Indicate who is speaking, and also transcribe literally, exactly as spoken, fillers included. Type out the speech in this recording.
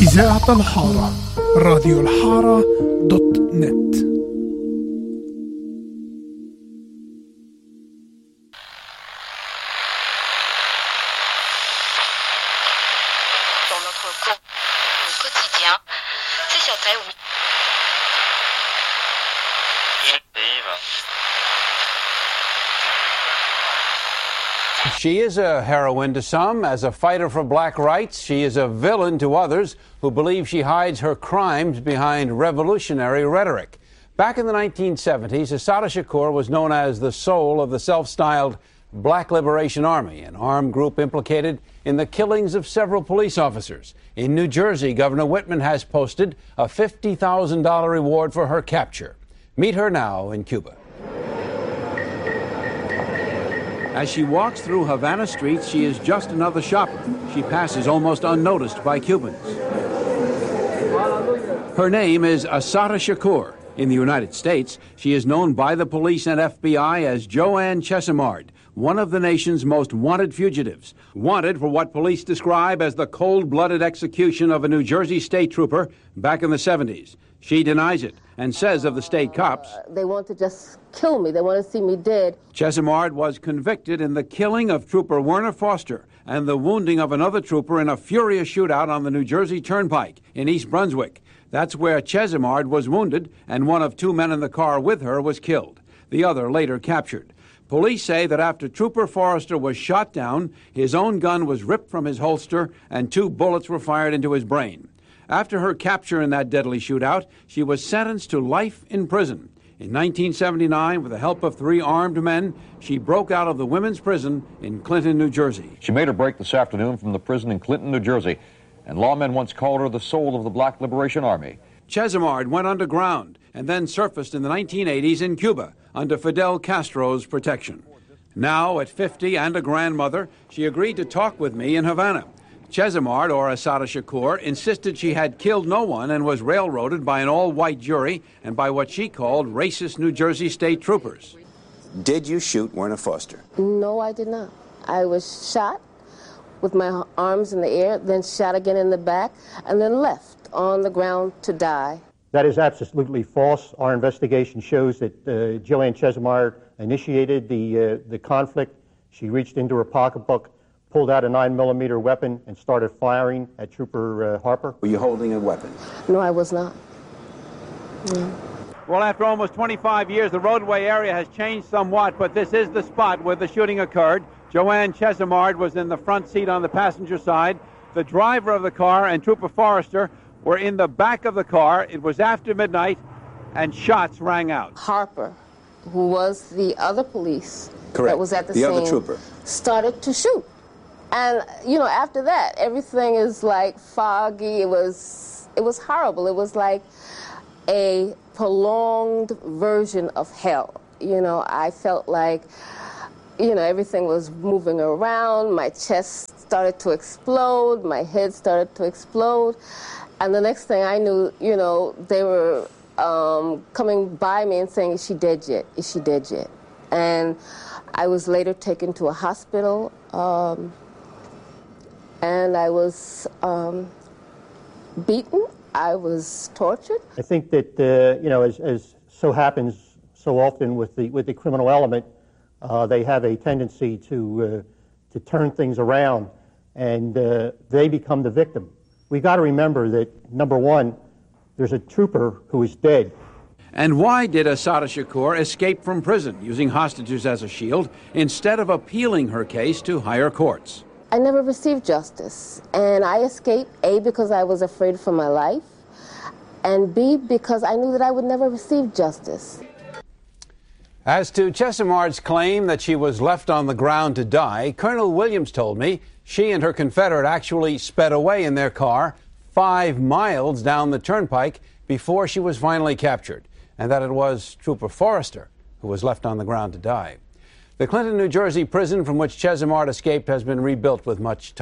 Speaker 1: إذاعة الحارة راديو الحارة دوت نت.
Speaker 2: She is a heroine to some. As a fighter for black rights, she is a villain to others who believe she hides her crimes behind revolutionary rhetoric. Back in the nineteen seventies, Assata Shakur was known as the soul of the self-styled Black Liberation Army, an armed group implicated in the killings of several police officers. In New Jersey, Governor Whitman has posted a fifty thousand dollar reward for her capture. Meet her now in Cuba. As she walks through Havana streets, she is just another shopper. She passes almost unnoticed by Cubans. Her name is Assata Shakur. In the United States, she is known by the police and F B I as Joanne Chesimard, one of the nation's most wanted fugitives. Wanted for what police describe as the cold-blooded execution of a New Jersey state trooper back in the seventies. She denies it and says of the state cops,
Speaker 3: uh, they want to just kill me. They want to see me dead.
Speaker 2: Chesimard was convicted in the killing of Trooper Werner Foster and the wounding of another trooper in a furious shootout on the New Jersey Turnpike in East Brunswick. That's where Chesimard was wounded, and one of two men in the car with her was killed. The other later captured. Police say that after Trooper Forrester was shot down, his own gun was ripped from his holster and two bullets were fired into his brain. After her capture in that deadly shootout, she was sentenced to life in prison. In nineteen seventy-nine, with the help of three armed men, she broke out of the women's prison in Clinton, New Jersey.
Speaker 4: She made her break this afternoon from the prison in Clinton, New Jersey, and lawmen once called her the soul of the Black Liberation Army.
Speaker 2: Chesimard went underground and then surfaced in the nineteen eighties in Cuba under Fidel Castro's protection. Now, at fifty and a grandmother, she agreed to talk with me in Havana. Chesimard, or Assata Shakur, insisted she had killed no one and was railroaded by an all-white jury and by what she called racist New Jersey state troopers.
Speaker 5: Did you shoot Werner Foster?
Speaker 3: No, I did not. I was shot with my arms in the air, then shot again in the back, and then left on the ground to die.
Speaker 6: That is absolutely false. Our investigation shows that uh, Joanne Chesimard initiated the, uh, the conflict. She reached into her pocketbook, pulled out a nine millimeter weapon, and started firing at Trooper uh, Harper.
Speaker 5: Were you holding a weapon?
Speaker 3: No, I was not. No.
Speaker 2: Well, after almost twenty-five years, the roadway area has changed somewhat, but this is the spot where the shooting occurred. Joanne Chesimard was in the front seat on the passenger side. The driver of the car and Trooper Forrester were in the back of the car. It was after midnight, and shots rang out.
Speaker 3: Harper, who was the other police
Speaker 5: Correct.
Speaker 3: that was at the,
Speaker 5: the
Speaker 3: scene,
Speaker 5: other trooper,
Speaker 3: started to shoot. And, you know, after that, everything is like foggy. It was, it was horrible. It was like a prolonged version of hell. You know, I felt like, you know, everything was moving around. My chest started to explode. My head started to explode. And the next thing I knew, you know, they were um, coming by me and saying, is she dead yet? Is she dead yet? And I was later taken to a hospital. Um, And I was um, beaten. I was tortured.
Speaker 6: I think that, uh, you know, as, as so happens so often with the, with the criminal element, uh, they have a tendency to, uh, to turn things around, and uh, they become the victim. We've got to remember that, number one, there's a trooper who is dead.
Speaker 2: And why did Assata Shakur escape from prison using hostages as a shield instead of appealing her case to higher courts?
Speaker 3: I never received justice, and I escaped, A, because I was afraid for my life, and B, because I knew that I would never receive justice.
Speaker 2: As to Chesimard's claim that she was left on the ground to die, Colonel Williams told me she and her Confederate actually sped away in their car five miles down the turnpike before she was finally captured, and that it was Trooper Forrester who was left on the ground to die. The Clinton, New Jersey prison from which Chesimard escaped has been rebuilt with much time.